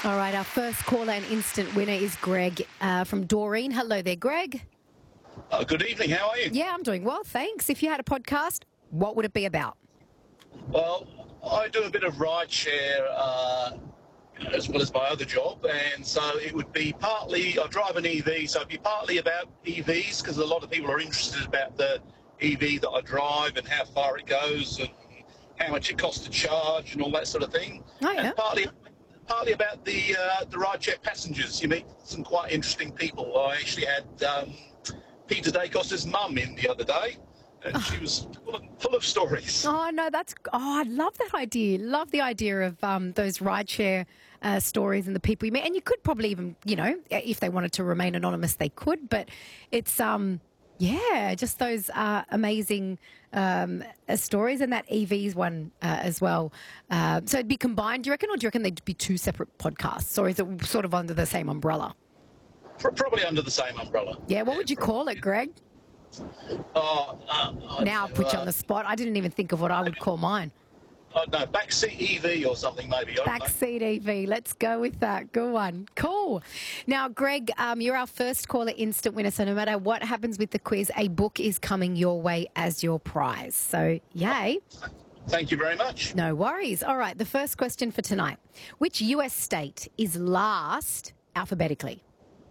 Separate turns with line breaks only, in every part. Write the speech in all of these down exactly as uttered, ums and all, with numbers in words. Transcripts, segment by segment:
All right, our first caller and instant winner is Greg uh, from Doreen. Hello there, Greg.
Uh, good evening, how are you?
Yeah, I'm doing well, thanks. If you had a podcast, what would it be about?
Well, I do a bit of rideshare uh, as well as my other job, and so it would be partly, I drive an E V, so it'd be partly about E Vs, because a lot of people are interested about the E V that I drive and how far it goes and how much it costs to charge and all that sort of thing.
Oh, yeah.
And partly partly about the uh, the rideshare passengers. You meet some quite interesting people. I actually had um, Peter Dacos's mum in the other day, and she was full of, full of stories.
Oh, no, that's... Oh, I love that idea. Love the idea of um, those rideshare uh, stories and the people you meet. And you could probably even, you know, if they wanted to remain anonymous, they could. But it's... um. Yeah, just those uh, amazing um, uh, stories, and that E Vs one uh, as well. Uh, so it'd be combined, do you reckon, or do you reckon they'd be two separate podcasts, or is it sort of under the same umbrella?
Probably under the same umbrella.
Yeah, what would you call it, Greg?
Oh, uh,
Now I'll put you on the spot. I didn't even think of what I would call mine.
I don't know, backseat E V or something maybe. I don't know.
Backseat E V. Let's go with that. Good one. Cool. Now, Greg, um, you're our first caller instant winner. So no matter what happens with the quiz, a book is coming your way as your prize. So, yay.
Thank you very much.
No worries. All right. The first question for tonight. Which U S state is last alphabetically?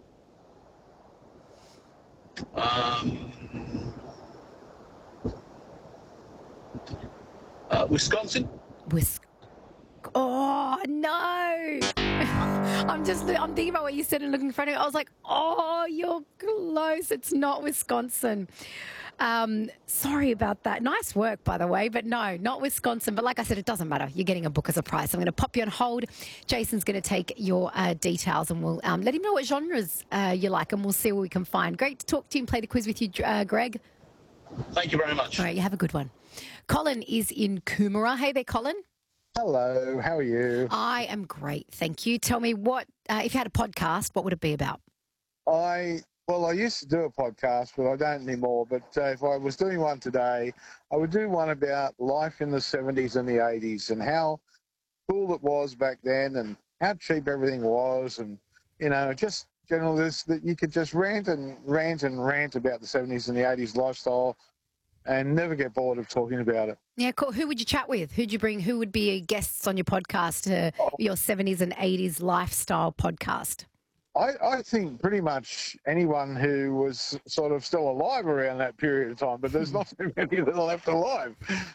Um, uh, Wisconsin.
Wis- oh, no. I'm just, I'm thinking about what you said and looking in front of me. I was like, oh, you're close. It's not Wisconsin. Um, sorry about that. Nice work, by the way, but no, not Wisconsin. But like I said, it doesn't matter. You're getting a book as a prize. So I'm going to pop you on hold. Jason's going to take your uh, details, and we'll um, let him know what genres uh, you like, and we'll see what we can find. Great to talk to you and play the quiz with you, uh, Greg.
Thank you very much.
All right, you have a good one. Colin is in Coomera. Hey there, Colin.
Hello, how are you?
I am great, thank you. Tell me what, uh, if you had a podcast, what would it be about?
I, well, I used to do a podcast, but I don't anymore. But uh, if I was doing one today, I would do one about life in the seventies and the eighties and how cool it was back then and how cheap everything was, and, you know, just generally this, that you could just rant and rant and rant about the seventies and the eighties lifestyle and never get bored of talking about it.
Yeah, cool. Who would you chat with? Who'd you bring? Who would be guests on your podcast, uh,
Oh.
your seventies and eighties lifestyle podcast?
I, I think pretty much anyone who was sort of still alive around that period of time, but there's not too many that are left alive.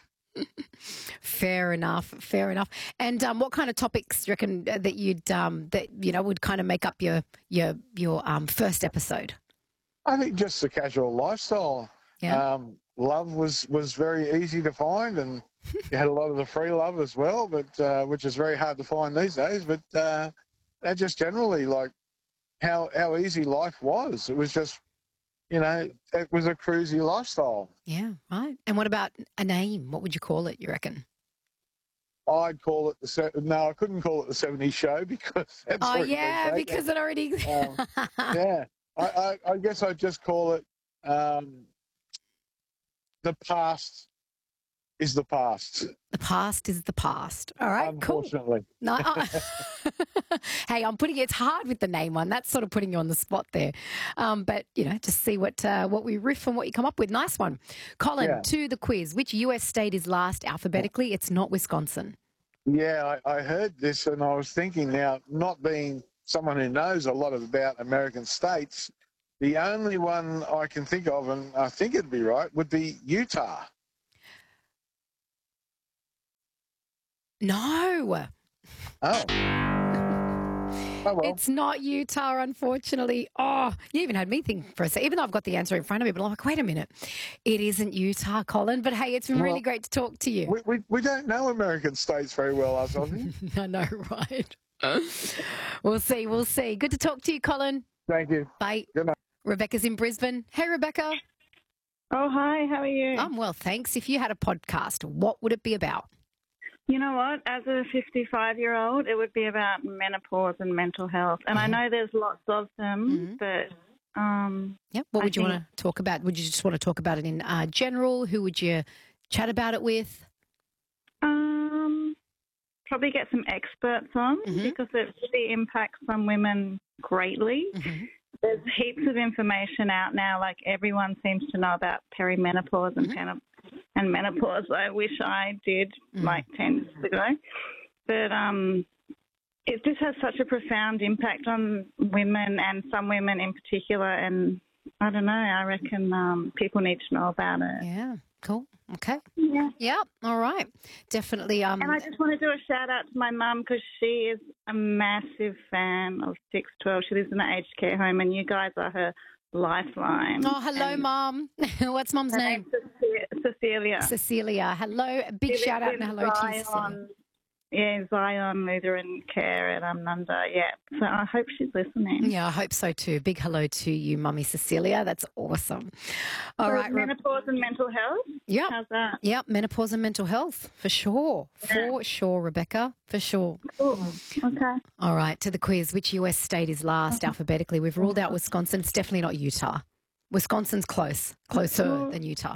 Fair enough. Fair enough. And um, what kind of topics do you reckon uh, that you'd um, that you know would kind of make up your your your um, first episode?
I think just the casual lifestyle.
Yeah.
Um, love was, was very easy to find, and you had a lot of the free love as well, but uh, which is very hard to find these days. But uh, that just generally like how how easy life was. It was just, you know, it was a cruisy lifestyle.
Yeah. Right. And what about a name? What would you call it? You reckon?
I'd call it the se- no, I couldn't call it the seventies show because that's
Oh
already been
yeah,
taken.
because it already.
Um, yeah, I, I, I guess I'd just call it um, the past is the past.
The past is the past. All right, cool.
Unfortunately.
No, uh, hey, I'm putting it's hard with the name one. That's sort of putting you on the spot there. Um, but you know, just see what uh, what we riff and what you come up with. Nice one, Colin.
Yeah.
To the quiz. Which U S state is last alphabetically? It's not Wisconsin.
Yeah, I, I heard this and I was thinking now, not being someone who knows a lot about American states, the only one I can think of, and I think it'd be right, would be Utah.
No.
Oh. Oh, well.
It's not Utah, unfortunately. Oh, you even had me think for a second, even though I've got the answer in front of me, but I'm like, wait a minute. It isn't Utah, Colin. But hey, it's been really
Well,
great to talk to you.
we, we, we don't know American states very well, us Aussie.
I know, right? We'll see. We'll see. Good to talk to you, Colin.
Thank you.
Bye.
Good night.
Rebecca's in Brisbane. Hey, Rebecca.
Oh, hi, how are you?
I'm well, thanks. If you had a podcast, what would it be about?
You know what? As a fifty-five-year-old, it would be about menopause and mental health. And I know there's lots of them,
Mhm.
but um,
Yep. What
I
would you
think-
want to talk about? Would you just want to talk about it in uh, general? Who would you chat about it with?
um, probably get some experts on
Mhm.
because it really impacts some women greatly.
Mhm.
There's heaps of information out now. Like everyone seems to know about perimenopause and,
Mhm.
pena- and menopause. I wish I did
Mm.
like ten years ago. But um, it just has such a profound impact on women and some women in particular. And I don't know, I reckon um, people need to know about it.
Yeah, cool. Okay.
Yeah.
Yep. All right. Definitely. Um.
And I just want to do a shout out to my mum because she is a massive fan of six twelve. She lives in an aged care home, and you guys are her lifeline.
Oh, hello,
And
Mum. What's Mum's
her
name?
name's Cece- Cecilia.
Cecilia. Hello. A big
She
shout out
lives
and
in
hello to you, Cecilia.
Zion. Yeah, Zion Lutheran Care at um, Nunda. Yeah. So I hope she's listening.
Yeah, I hope so too. Big hello to you, Mummy Cecilia. That's awesome. All
So
right. Re-
menopause and mental health.
Yep.
How's that?
Yep. Menopause and mental health for sure. For sure, Rebecca. For sure.
Cool. Okay.
All right. To the quiz. Which U S state is last alphabetically? We've ruled out Wisconsin. It's definitely not Utah. Wisconsin's close, closer than Utah.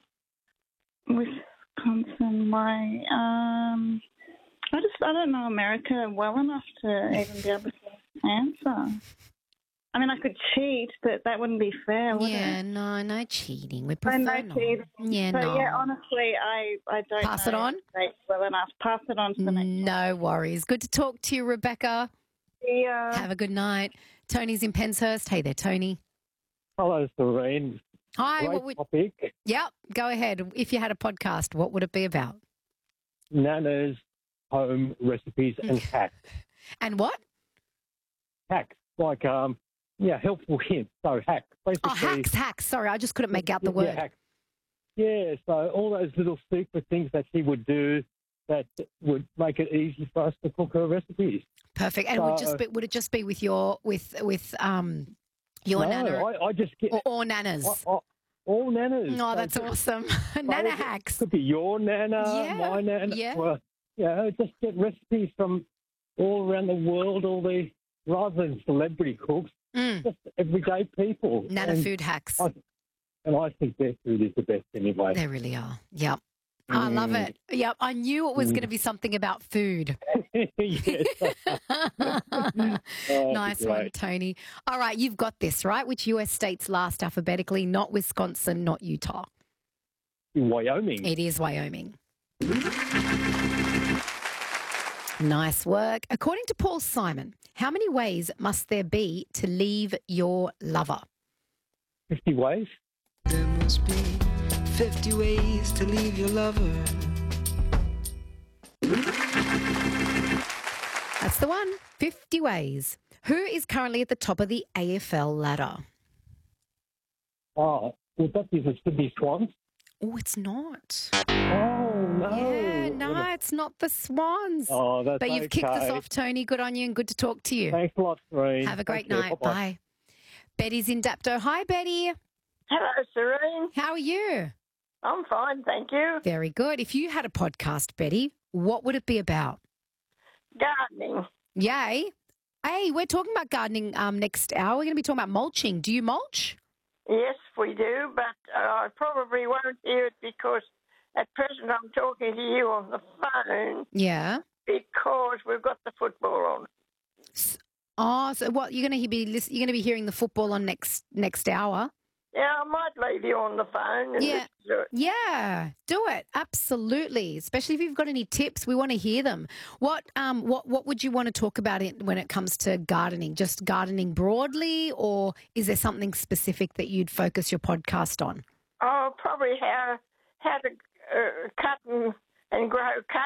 Wisconsin, why? Um, I just I don't know America well enough to even be able to answer. I mean, I could cheat, but that wouldn't be fair, would
Yeah,
it?
no, no cheating. We
I
prefer
know
not.
cheating.
Yeah,
But
no.
yeah, honestly, I, I don't
Pass
know
it on?
the states well enough. Pass it on to the next
No worries. Good to talk to you, Rebecca.
Yeah.
Have a good night. Tony's in Penshurst. Hey there, Tony.
Hello, Serene.
Hi.
Great
What would?
topic.
Yep. Go ahead. If you had a podcast, what would it be about?
Nana's home recipes and hacks.
And what?
Hacks, like, um, yeah, helpful hints. So hacks. Basically,
Oh, hacks, hacks. Sorry, I just couldn't make out the
yeah,
word.
hacks. Yeah, so all those little secret things that she would do that would make it easy for us to cook her recipes.
Perfect. And would
So-
just be, would it just be with your with with um your
no,
nana
I, I just get
or, or nanas?
I, I, all nanas.
Oh,
So
that's
just-
awesome. Nana hacks.
Could be your nana,
Yeah,
my nana.
yeah.
Well, yeah, just get recipes from all around the world, all the rather than celebrity cooks,
Mm.
just everyday people.
Nana
and
food hacks.
I, and I think their food is the best anyway.
They really are. Yep. I love it. Yep. I knew it was
Mm.
going to be something about food.
Yes. Oh,
Nice one,
great.
Tony. All right, you've got this, right? Which U S states last alphabetically? Not Wisconsin, not Utah.
Wyoming.
It is Wyoming. Nice work. According to Paul Simon, how many ways must there be to leave your lover?
fifty ways.
There must be fifty ways to leave your lover.
That's the one. fifty ways. Who is currently at the top of the A F L ladder?
Oh, well, that is the Sydney Swans.
Oh, it's not.
Oh, no.
Yeah, no, it's not the Swans.
Oh, that's
But you've kicked us
okay.
off, Tony. Good on you and good to talk to you.
Thanks a lot, Serene.
Have a great
Take care.
night.
Bye-bye.
Bye. Betty's in Dapto. Hi, Betty.
Hello, Serene.
How are you?
I'm fine, thank you.
Very good. If you had a podcast, Betty, what would it be about?
Gardening.
Yay. Hey, we're talking about gardening um, next hour. We're going to be talking about mulching. Do you mulch?
Yes, we do, but uh, I probably won't hear it because at present I'm talking to you on the phone
Yeah.
because we've got the football on.
Oh, so what you're going to be lis- you're going to be hearing the football on next next hour?
Yeah, I might leave you on the phone and
Yeah.
listen to it.
Yeah, do it. Absolutely. Especially if you've got any tips, we want to hear them. What um what what would you want to talk about it when it comes to gardening? Just gardening broadly, or is there something specific that you'd focus your podcast on?
Oh, probably how how to uh, cut and, and grow